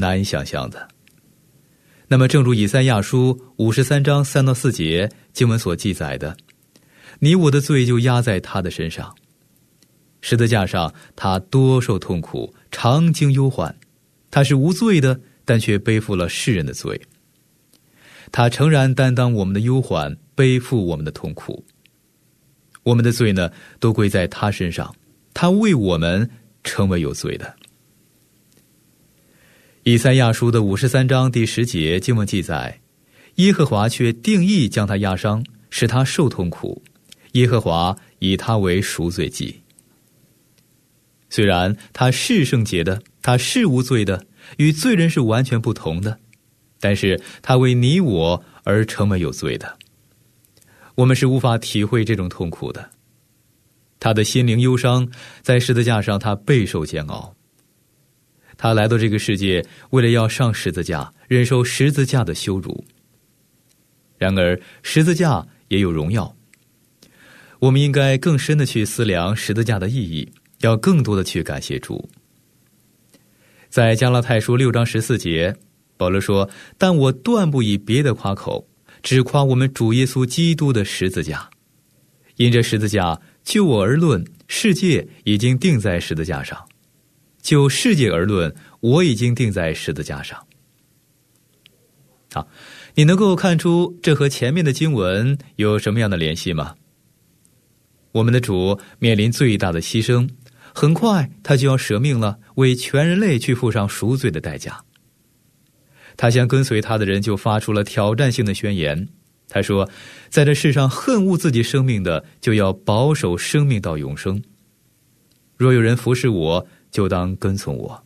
难以想象的。那么正如以赛亚书53章3到4节经文所记载的，你我的罪就压在他的身上，十字架上他多受痛苦，常经忧患，他是无罪的，但却背负了世人的罪。他诚然担当我们的忧患，背负我们的痛苦。我们的罪呢，都归在他身上，他为我们成为有罪的。以赛亚书的53章第10节经文记载，耶和华却定义将他压伤，使他受痛苦，耶和华以他为赎罪祭。虽然他是圣洁的，他是无罪的，与罪人是完全不同的，但是他为你我而成为有罪的。我们是无法体会这种痛苦的。他的心灵忧伤，在十字架上他备受煎熬。他来到这个世界，为了要上十字架，忍受十字架的羞辱。然而十字架也有荣耀，我们应该更深的去思量十字架的意义，要更多的去感谢主。在加拉太书6章14节，保罗说，但我断不以别的夸口，只夸我们主耶稣基督的十字架。因这十字架，就我而论，世界已经钉在十字架上；就世界而论，我已经钉在十字架上。好，你能够看出这和前面的经文有什么样的联系吗？我们的主面临最大的牺牲，很快他就要舍命了，为全人类去付上赎罪的代价。他向跟随他的人就发出了挑战性的宣言，他说，在这世上恨恶自己生命的，就要保守生命到永生。若有人服侍我，就当跟从我。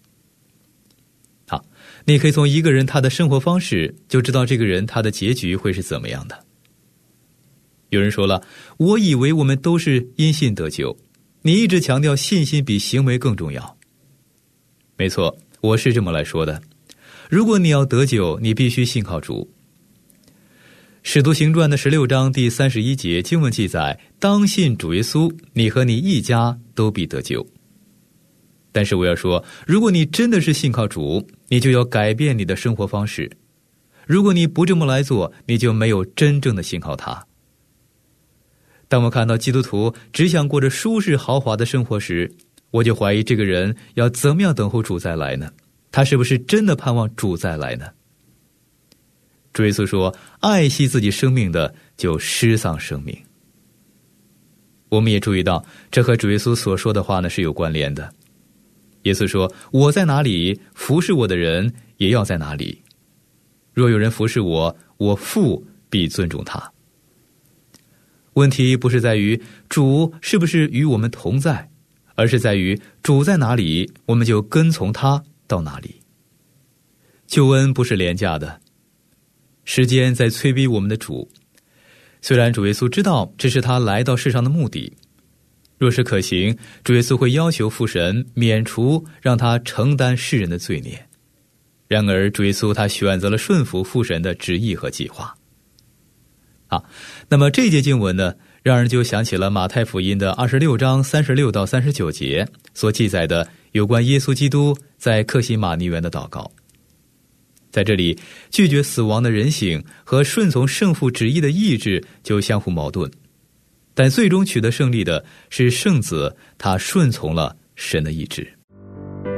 好，你可以从一个人他的生活方式就知道这个人他的结局会是怎么样的。有人说了，我以为我们都是因信得救，你一直强调信心比行为更重要。没错，我是这么来说的。如果你要得救，你必须信靠主。使徒行传的16章第31节经文记载，当信主耶稣，你和你一家都必得救。但是我要说，如果你真的是信靠主，你就要改变你的生活方式。如果你不这么来做，你就没有真正的信靠他。当我看到基督徒只想过着舒适豪华的生活时，我就怀疑这个人要怎么样等候主再来呢？他是不是真的盼望主再来呢？主耶稣说，爱惜自己生命的就失丧生命。我们也注意到，这和主耶稣所说的话呢是有关联的。耶稣说，我在哪里，服侍我的人也要在哪里。若有人服侍我，我父必尊重他。问题不是在于主是不是与我们同在，而是在于主在哪里，我们就跟从他到哪里。救恩不是廉价的，时间在催逼我们的主。虽然主耶稣知道这是他来到世上的目的，若是可行，主耶稣会要求父神免除，让他承担世人的罪孽。然而主耶稣他选择了顺服父神的旨意和计划。好，那么这节经文呢，让人就想起了马太福音的26章36到39节所记载的有关耶稣基督在客西马尼园的祷告。在这里，拒绝死亡的人性和顺从圣父旨意的意志就相互矛盾，但最终取得胜利的是圣子，他顺从了神的意志。